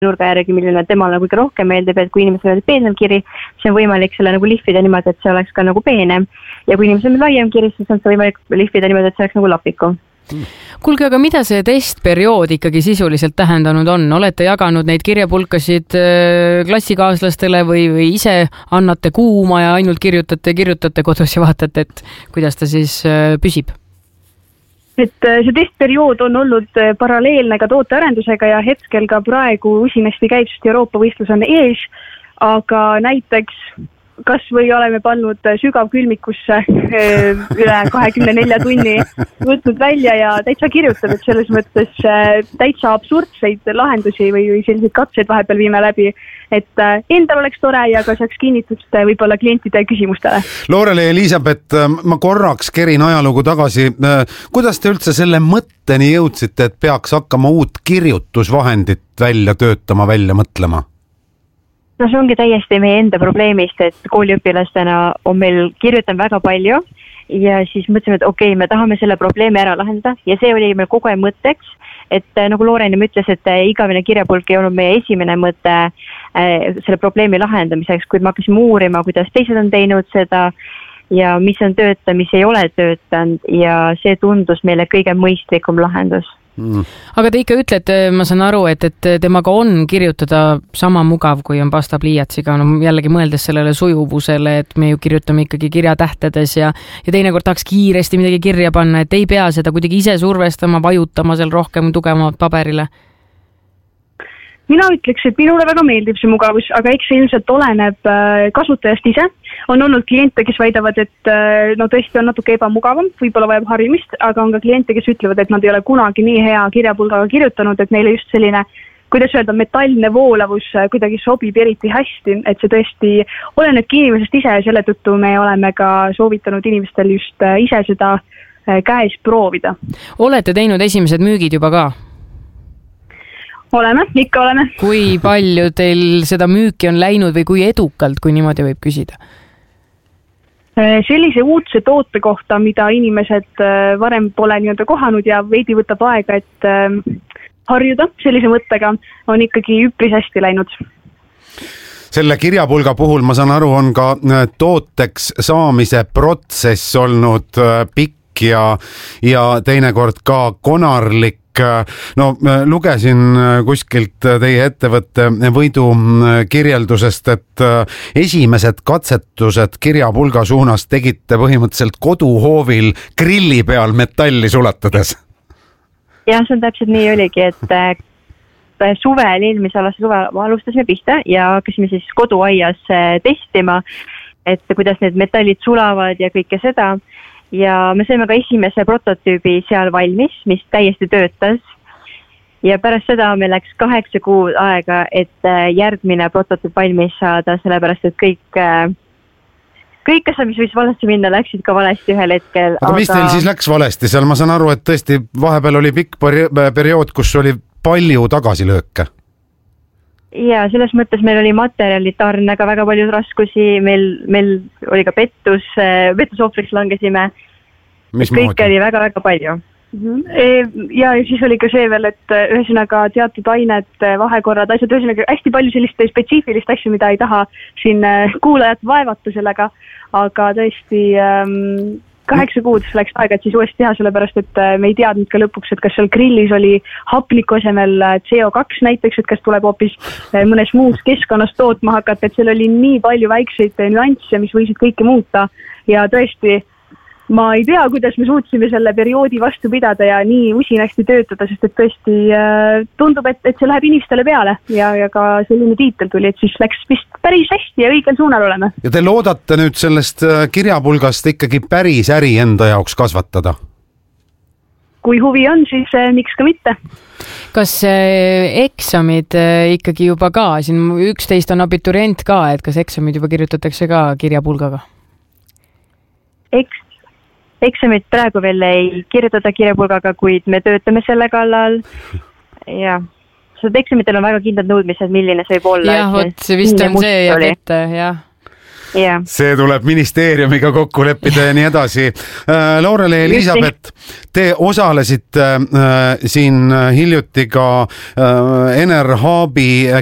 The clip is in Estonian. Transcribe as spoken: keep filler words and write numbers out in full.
nurga järgi, milline temal nagu kõige rohkem meeldib, et kui inimesel on peenem kiri, siis on võimalik selle nagu lihvida niimoodi, et see oleks ka nagu peenem. Ja kui inimesel on laiem kiri, siis on see võimalik lihvida niimoodi, et see oleks nagu lapiku. Kuulge, aga mida see testperiood ikkagi sisuliselt tähendanud on? Olete jaganud neid kirjapulkasid klassikaaslastele või, või ise annate kuuma ja ainult kirjutate, kirjutate kodus ja vaatate, et kuidas ta siis püsib? Et see testperiood on olnud paralleelne ka tootearendusega ja hetkel ka praegu usinasti käib, sest Euroopa võistlus on ees, aga näiteks kas või oleme pannud sügav külmikusse üle kahekümne nelja tunni, võtnud välja ja täitsa kirjutab, et selles mõttes täitsa absurdseid lahendusi või, või selliseid katseid vahepeal viime läbi, et endal oleks tore ja ka saaks kinnitust võib-olla klientide küsimustele. Looreli ja Elisabeth, ma korraks kerin ajalugu tagasi. Kuidas te üldse selle mõtteni jõudsite, et peaks hakkama uut kirjutusvahendit välja töötama, välja mõtlema? No see ongi täiesti meie enda probleemist, et kooliõpilastena on meil kirjutan väga palju ja siis mõtlesime, et okei, okay, me tahame selle probleemi ära lahendada ja see oli meil kogu aeg mõtteks, et nagu Looren ütles, et igavene kirjapulk ei olnud meie esimene mõte selle probleemi lahendamiseks, kuid me hakkasime uurima, kuidas teised on teinud seda ja mis on tööta, mis ei ole töötanud ja see tundus meile kõige mõistlikum lahendus. Mm. Aga te ikka ütlete, ma saan aru, et, et temaga on kirjutada sama mugav, kui on pastapliiatsiga, no jällegi mõeldes sellele sujuvusele, et me ju kirjutame ikkagi kirjatähtedes ja, ja teinekord tahaks kiiresti midagi kirja panna, et ei pea seda kuidagi ise survestama, vajutama seal rohkem tugevamat paberile. Mina ütleks, et minule väga meeldib see mugavus, aga eks see ilmselt oleneb kasutajast ise. On olnud kliente, kes väidavad, et no tõesti on natuke ebamugavam, võib-olla vajab harjumist, aga on ka kliente, kes ütlevad, et nad ei ole kunagi nii hea kirjapulgaga kirjutanud, et neile just selline, kuidas öelda, metallne voolavus kuidagi sobib eriti hästi, et see tõesti olenebki inimesest ise ja selle tõttu me oleme ka soovitanud inimestel just ise seda käes proovida. Olete teinud esimesed müügid juba ka? Oleme, ikka oleme. Kui palju teil seda müüki on läinud või kui edukalt, kui niimoodi võib küsida? Sellise uudse toote kohta, mida inimesed varem pole nii-öelda kohanud ja veidi võtab aega, et harjuda sellise mõttega, on ikkagi üpris hästi läinud. Selle kirjapulga puhul, ma saan aru, on ka tooteks saamise protsess olnud pikk ja, ja teinekord ka konarlik. No, lugesin kuskilt teie ettevõtte võidu kirjeldusest, et esimesed katsetused kirjapulga suunas tegite põhimõtteliselt koduhoovil grilli peal metalli suletades. Jah, see on täpselt nii oligi, et suvel, eelmise alase suvel alustasime pihta ja hakkasime siis koduaias testima, et kuidas need metallid sulavad ja kõike seda. Ja me saime ka esimese prototüübi seal valmis, mis täiesti töötas. Ja pärast seda me läks kaheksa kuud aega, et järgmine prototüüp valmis saada, sellepärast, et kõik, kõik asjad, mis võis valesti minna, läksid ka valesti ühel hetkel. Aga mis teil siis läks valesti? Seal ma saan aru, et tõesti vahepeal oli pikk periood, kus oli palju tagasilööke. Ja selles mõttes meil oli materjalitarnega väga palju raskusi, meil, meil oli ka pettus, pettusohvriks langesime. Mis kõik moodi? Oli väga-väga palju. Ja siis oli ka see veel, et ühesõnaga teatud ained, vahekorrad, asjad, ühesõnaga hästi palju sellist spetsiifilist asju, mida ei taha siin kuulajat vaevata sellega, aga tõesti ähm, kaheksa kuud läks aega, et siis uuesti teha, sellepärast, et me ei teadnud ka lõpuks, et kas seal grillis oli hapniku asemel C O kaks näiteks, et kas tuleb hoopis mõnes muus keskkonnas tootma hakata, et seal oli nii palju väikseid nüansse, mis võisid kõike muuta ja tõesti ma ei tea, kuidas me suutsime selle perioodi vastu pidada ja nii usinasti töötada, sest et tõesti tundub, et, et see läheb inimestele peale ja, ja ka selline tiitel tuli, et siis läks vist päris hästi ja õigel suunal oleme. Ja te loodate nüüd sellest kirjapulgast ikkagi päris äri enda jaoks kasvatada? Kui huvi on, siis miks ka mitte. Kas eksamid ikkagi juba ka, siin üksteist on abiturient ka, et kas eksamid juba kirjutatakse ka kirjapulgaga? Eks Eksamid praegu veel ei kirjutada kirjapulgaga, kuid me töötame selle kallal ja seda eksamitel on väga kindlad nõudmised, milline see võib olla. Jah, vot see vist on see ja ette, jah. Yeah. see tuleb ministeeriumiga kokku leppida ja nii edasi. Laurel ja Elisabeth, te osalesite äh, siin hiljuti ka äh, Enerhabi